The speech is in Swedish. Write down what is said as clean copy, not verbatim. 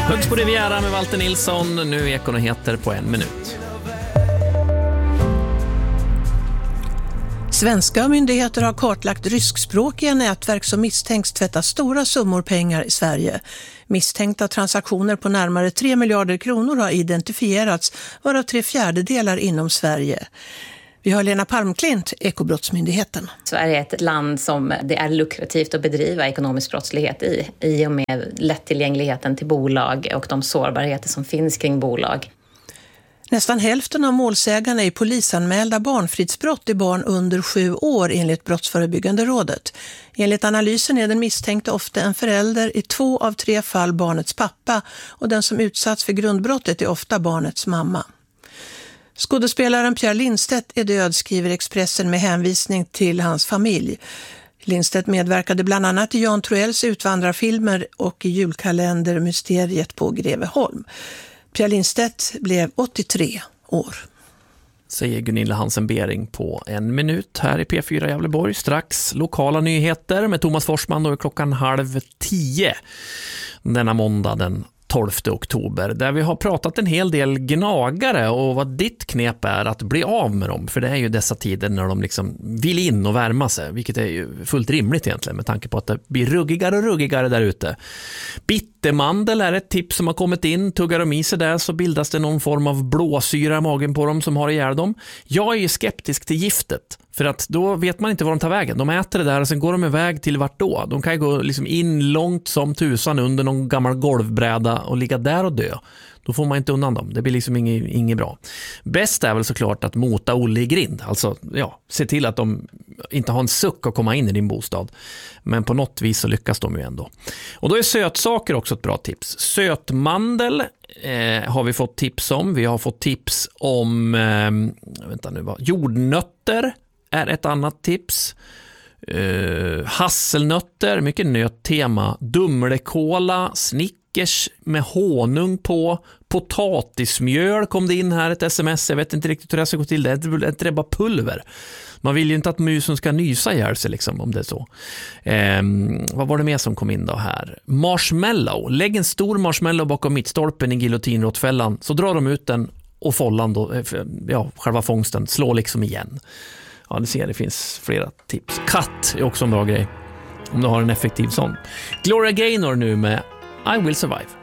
Högst på Riviera med Walter Nilsson. Nu Ekonyheter på 1 minut. Svenska myndigheter har kartlagt ryskspråkiga nätverk som misstänks tvätta stora summor pengar i Sverige. Misstänkta transaktioner på närmare 3 miljarder kronor har identifierats, varav 3/4 inom Sverige. Vi har Lena Palmklint, Ekobrottsmyndigheten. Sverige är ett land som det är lukrativt att bedriva ekonomisk brottslighet i och med lättillgängligheten till bolag och de sårbarheter som finns kring bolag. Nästan hälften av målsägarna i polisanmälda barnfridsbrott är barn under 7 år enligt Brottsförebyggande rådet. Enligt analysen är den misstänkte ofta en förälder, i 2 av 3 fall barnets pappa, och den som utsatts för grundbrottet är ofta barnets mamma. Skådespelaren Pierre Lindstedt är död, skriver Expressen med hänvisning till hans familj. Lindstedt medverkade bland annat i Jan Troells utvandrarfilmer och i julkalender Mysteriet på Greveholm. Pierre Lindstedt blev 83 år. Säger Gunilla Hansen-Bering på 1 minut här i P4 Gävleborg. Strax lokala nyheter med Thomas Forsman, då är klockan 9:30 denna måndag den 12 oktober, där vi har pratat en hel del gnagare och vad ditt knep är att bli av med dem, för det är ju dessa tider när de liksom vill in och värma sig, vilket är ju fullt rimligt egentligen med tanke på att det blir ruggigare och ruggigare där ute. Bittermandel är ett tips som har kommit in. Tuggar de i sig där så bildas det någon form av blåsyra i magen på dem som har ihjäl dem. Jag är ju skeptisk till giftet, för att då vet man inte var de tar vägen. De äter det där och sen går de iväg till vart då. De kan ju gå liksom in långt som tusan under någon gammal golvbräda och ligga där och dö. Då får man inte undan dem. Det blir liksom inget bra. Bäst är väl såklart att mota Olle i grind. Alltså, se till att de inte har en suck att komma in i din bostad. Men på något vis så lyckas de ju ändå. Och då är sötsaker också ett bra tips. Sötmandel har vi fått tips om. Vi har fått tips om jordnötter är ett annat tips. Hasselnötter, mycket nöttema. Dumlekola, Snickers med honung på. Potatismjöl kom det in här, ett sms. Jag vet inte riktigt hur det ska gå till. Det är bara pulver. Man vill ju inte att musen ska nysa ihjäl sig liksom, om det är så. Vad var det mer som kom in då här? Marshmallow. Lägg en stor marshmallow bakom mittstolpen i giljotinråttfällan, så drar de ut den och follan då, själva fångsten, slå liksom igen. Ja, det finns flera tips. Katt är också en bra grej om du har en effektiv sån. Gloria Gaynor nu med I Will Survive.